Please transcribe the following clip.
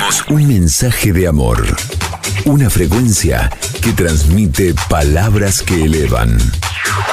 Somos un mensaje de amor. Una frecuencia que transmite palabras que elevan.